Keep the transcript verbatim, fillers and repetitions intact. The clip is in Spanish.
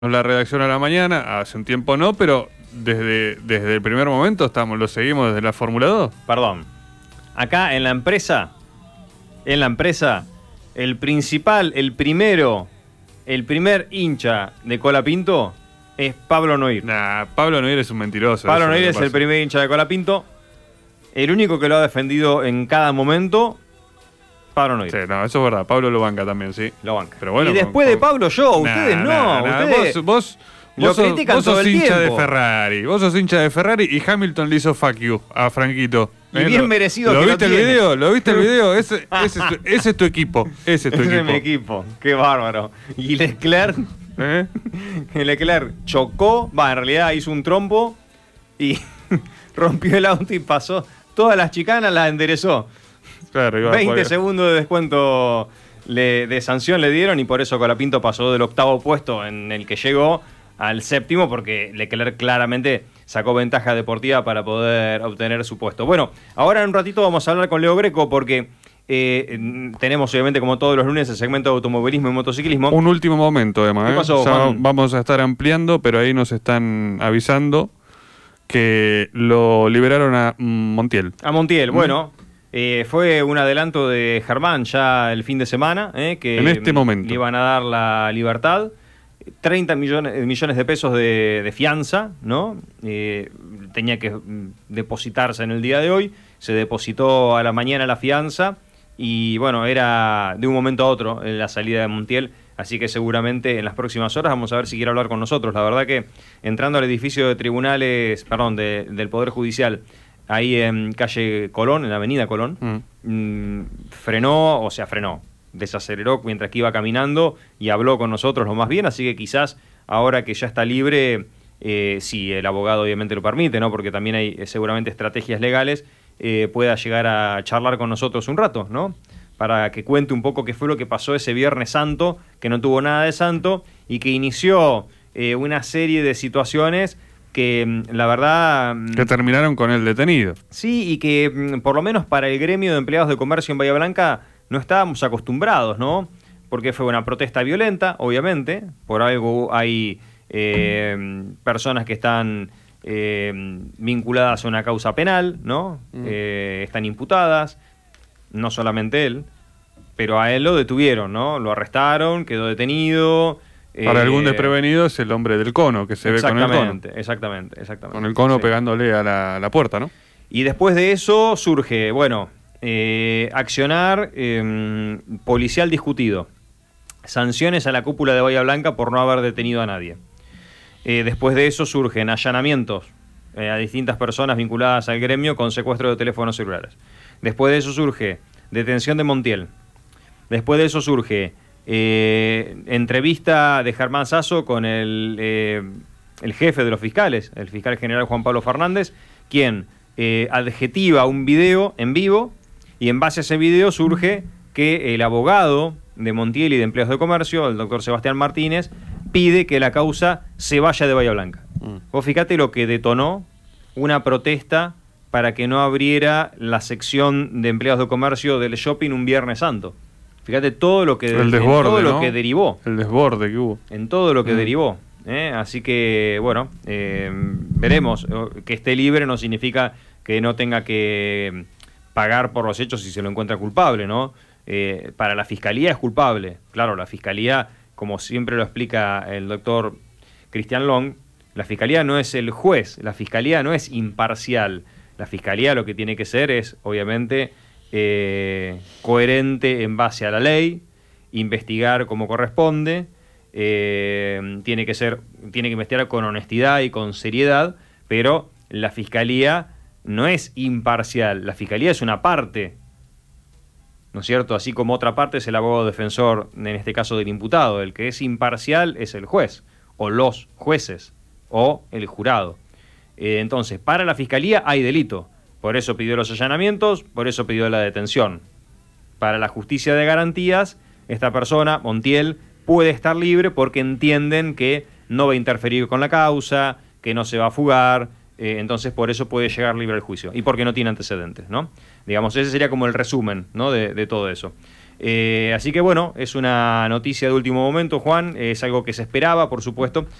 La redacción a la mañana, hace un tiempo no, pero desde, desde el primer momento estamos, lo seguimos desde la Fórmula dos. Perdón. Acá en la empresa, en la empresa, el principal, el primero, el primer hincha de Colapinto es Pablo Noir. Nah, Pablo Noir es un mentiroso. Pablo Noir es el primer hincha de Colapinto. El único que lo ha defendido en cada momento, Pablo Noir. Sí, no, eso es verdad. Pablo lo banca también, sí. Lo banca. Pero bueno, y después con, de Pablo yo, nah, ustedes no. Nah, nah, ustedes vos, vos, lo vos sos, critican vos sos todo el hincha tiempo. de Ferrari. Vos sos hincha de Ferrari y Hamilton le hizo fuck you a Franquito. Y bien lo, merecido ¿lo que viste lo el tiene. video? ¿Lo viste el video? Ese, ese, es, tu, ese es tu equipo. Ese es tu Ese equipo. es mi equipo. Qué bárbaro. Y Leclerc, ¿Eh? Leclerc chocó, va, en realidad hizo un trompo y rompió el auto y pasó. Todas las chicanas las enderezó. Claro, iba veinte a segundos de descuento le, de sanción le dieron y por eso Colapinto pasó del octavo puesto en el que llegó al séptimo, porque Leclerc claramente sacó ventaja deportiva para poder obtener su puesto. Bueno, ahora en un ratito vamos a hablar con Leo Greco porque eh, tenemos obviamente como todos los lunes el segmento de automovilismo y motociclismo. Un último momento, Emma. ¿Qué ¿eh? pasó, Ya Juan? vamos a estar ampliando, pero ahí nos están avisando que lo liberaron a mm, Montiel. A Montiel, bueno, eh, fue un adelanto de Germán ya el fin de semana, eh, que En este momento. le iban a dar la libertad. treinta millones, millones de pesos de, de fianza, ¿no? Eh, tenía que mm, depositarse en el día de hoy. Se depositó a la mañana la fianza y, bueno, era de un momento a otro la salida de Montiel. Así que seguramente en las próximas horas vamos a ver si quiere hablar con nosotros. La verdad que entrando al edificio de tribunales, perdón, de, del Poder Judicial, ahí en calle Colón, en la avenida Colón, mm. mmm, frenó, o sea, frenó, desaceleró mientras que iba caminando y habló con nosotros lo más bien. Así que quizás ahora que ya está libre, eh, si el abogado obviamente lo permite, ¿no? Porque también hay eh, seguramente estrategias legales, eh, pueda llegar a charlar con nosotros un rato, ¿no? Para que cuente un poco qué fue lo que pasó ese Viernes Santo, que no tuvo nada de santo y que inició eh, una serie de situaciones que la verdad... Que terminaron con el detenido. Sí, y que por lo menos para el gremio de empleados de comercio en Bahía Blanca no estábamos acostumbrados, ¿no? Porque fue una protesta violenta, obviamente, por algo hay eh, personas que están eh, vinculadas a una causa penal, ¿no? Mm. Eh, están imputadas. No solamente él, pero a él lo detuvieron, ¿no? Lo arrestaron, quedó detenido. Para eh, algún desprevenido es el hombre del cono, que se ve con el cono. Exactamente, exactamente, exactamente. Con el cono sí. pegándole a la, a la puerta, ¿no? Y después de eso surge, bueno, eh, accionar eh, policial discutido. Sanciones a la cúpula de Bahía Blanca por no haber detenido a nadie. Eh, después de eso surgen allanamientos eh, a distintas personas vinculadas al gremio con secuestro de teléfonos celulares. Después de eso surge detención de Montiel. Después de eso surge eh, entrevista de Germán Sasso con el, eh, el jefe de los fiscales, el fiscal general Juan Pablo Fernández, quien eh, adjetiva un video en vivo y en base a ese video surge que el abogado de Montiel y de Empleados de Comercio, el doctor Sebastián Martínez, pide que la causa se vaya de Bahía Blanca. Mm. Vos fíjate lo que detonó una protesta para que no abriera la sección de empleados de comercio del shopping un Viernes Santo. Fíjate todo lo que, el desborde, todo lo ¿no? que derivó. El desborde que hubo. En todo lo que mm. derivó. ¿eh? Así que, bueno, eh, veremos. Que esté libre no significa que no tenga que pagar por los hechos si se lo encuentra culpable, ¿no? Eh, para la Fiscalía es culpable. Claro, la Fiscalía, como siempre lo explica el doctor Cristian Long, la Fiscalía no es el juez, la Fiscalía no es imparcial. La Fiscalía lo que tiene que ser es, obviamente, eh, coherente en base a la ley, investigar como corresponde, eh, tiene que ser, tiene que investigar con honestidad y con seriedad, pero la Fiscalía no es imparcial, la Fiscalía es una parte, ¿no es cierto? Así como otra parte es el abogado defensor, en este caso del imputado. El que es imparcial es el juez, o los jueces, o el jurado. Entonces, para la Fiscalía hay delito. Por eso pidió los allanamientos, por eso pidió la detención. Para la justicia de garantías, esta persona, Montiel, puede estar libre porque entienden que no va a interferir con la causa, que no se va a fugar, eh, entonces por eso puede llegar libre al juicio. Y porque no tiene antecedentes, ¿no? Digamos, ese sería como el resumen, ¿no? de, de todo eso. Eh, así que bueno, es una noticia de último momento, Juan, es algo que se esperaba, por supuesto,